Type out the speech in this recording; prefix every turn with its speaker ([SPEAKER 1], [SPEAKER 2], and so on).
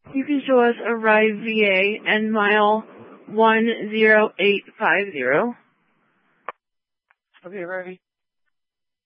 [SPEAKER 1] You can show us Arrive VA and mile 10850.
[SPEAKER 2] Okay, ready.